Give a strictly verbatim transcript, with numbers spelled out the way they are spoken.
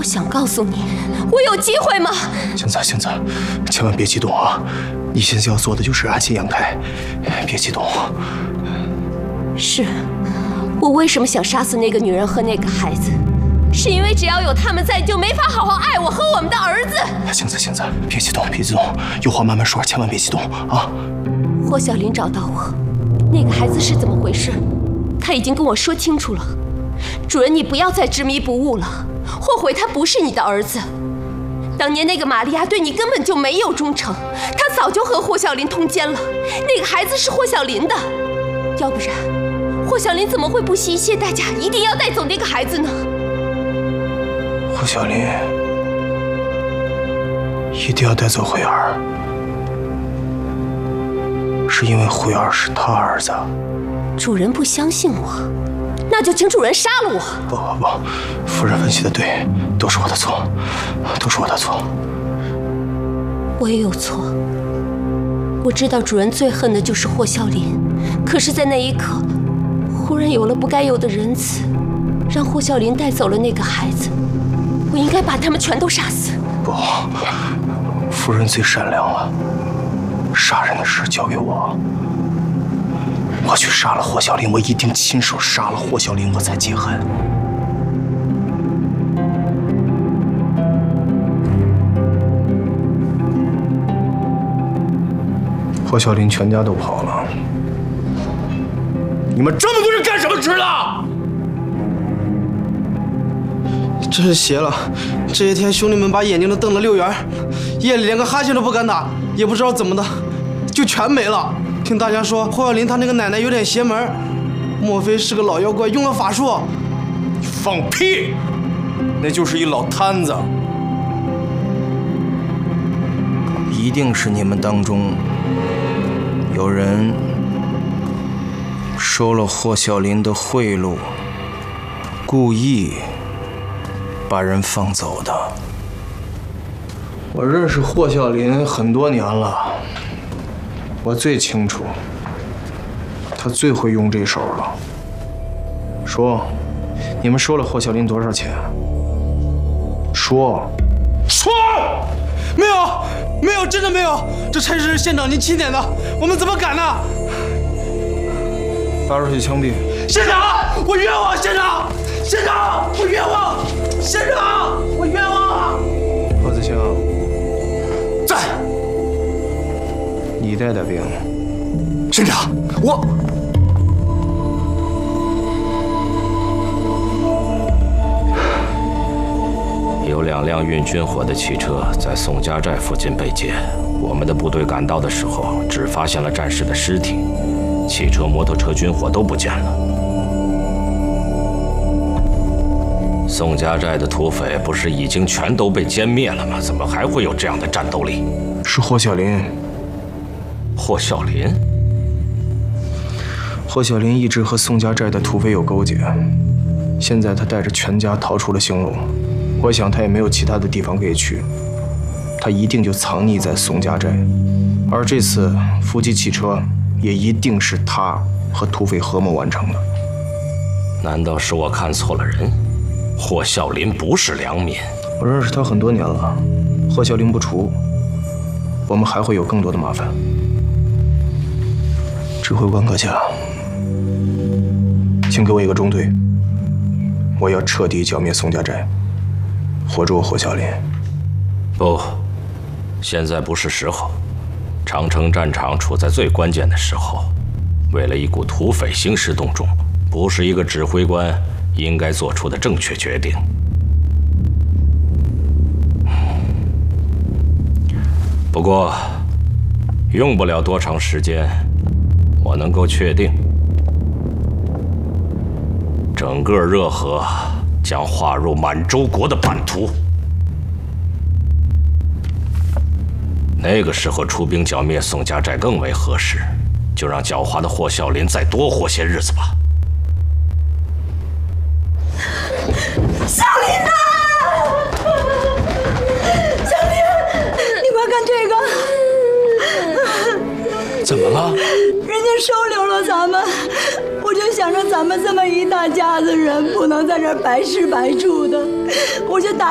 想告诉你，我有机会吗？ 星子，星子，千万别激动啊！你现在要做的就是安心养胎，别激动。 是，我为什么想杀死那个女人和那个孩子？是因为只要有他们在，就没法好好爱我和我们的儿子。 星子，星子，别激动，别激动，有话慢慢说，千万别激动啊！ 霍小林找到我，那个孩子是怎么回事？他已经跟我说清楚了。主人，你不要再执迷不悟了，后悔他不是你的儿子。当年那个玛利亚对你根本就没有忠诚，她早就和霍小林通奸了。那个孩子是霍小林的，要不然霍小林怎么会不惜一切代价一定要带走那个孩子呢？ 霍小林一定要带走慧儿，是因为慧儿是他儿子。 主人不相信我，那就请主人杀了我。 不不不，夫人分析的对，都是我的错，都是我的错。 我也有错。我知道主人最恨的就是霍小林，可是，在那一刻，忽然有了不该有的仁慈，让霍小林带走了那个孩子。我应该把他们全都杀死。 不，夫人最善良了，杀人的事交给我。我去杀了霍小林，我一定亲手杀了霍小林，我才解恨。霍小林全家都跑了，你们这么多人干什么吃的？ 真是邪了！这些天兄弟们把眼睛都瞪得溜圆，夜里连个哈欠都不敢打，也不知道怎么的，就全没了。听大家说，霍小林他那个奶奶有点邪门，莫非是个老妖怪用了法术？ 你放屁！那就是一老摊子。 一定是你们当中有人收了霍小林的贿赂，故意把人放走的。 我认识霍小林很多年了，我最清楚，他最会用这手了。说，你们收了霍小林多少钱？说，说， 没有，没有，真的没有。这差事是县长您钦点的，我们怎么敢呢？ 拉出去枪毙！ 县长，我冤枉！县长，县长，我冤枉！县长，我冤枉！ 何子兴， 在。 你带带兵。 县长，我。 有两辆运军火的汽车在宋家寨附近被劫，我们的部队赶到的时候，只发现了战士的尸体，汽车、摩托车、军火都不见了。宋家寨的土匪不是已经全都被歼灭了吗？怎么还会有这样的战斗力？ 是霍小林。 霍小林？ 霍小林一直和宋家寨的土匪有勾结，现在他带着全家逃出了兴隆。我想他也没有其他的地方可以去，他一定就藏匿在宋家寨，而这次伏击汽车也一定是他和土匪合谋完成的。 难道是我看错了人？霍小林不是良民。 我认识他很多年了，霍小林不除，我们还会有更多的麻烦。指挥官阁下，请给我一个中队，我要彻底剿灭宋家寨。活捉霍小林。 不，现在不是时候。长城战场处在最关键的时候，为了一股土匪兴师动众，不是一个指挥官应该做出的正确决定。不过，用不了多长时间，我能够确定，整个热河将划入满洲国的版图。那个时候出兵剿灭宋家寨更为合适，就让狡猾的霍小林再多活些日子吧。 小林呐！小林，你快看这个！ 怎么了？ 人家收留了咱们，我就想着咱们这么一大家子人，不能在这儿白吃白住的，我就打。